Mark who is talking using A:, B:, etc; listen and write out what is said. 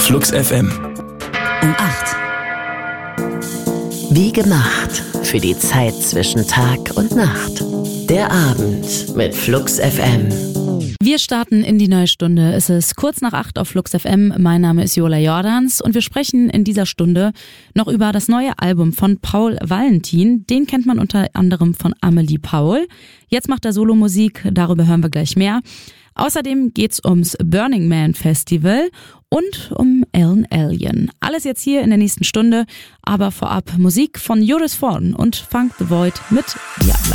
A: Flux FM.
B: Um 8. Wie gemacht für die Zeit zwischen Tag und Nacht. Der Abend mit Flux FM.
C: Wir starten in die neue Stunde. Es ist kurz nach 8 auf Flux FM. Mein Name ist Jola Jordans und wir sprechen in dieser Stunde noch über das neue Album von Paul Valentin. Den kennt man unter anderem von Amelie Paul. Jetzt macht er Solomusik, darüber hören wir gleich mehr. Außerdem geht's ums Burning Man Festival und um Ellen Allien. Alles jetzt hier in der nächsten Stunde, aber vorab Musik von Joris Voorn und Funk the Void mit Diabla.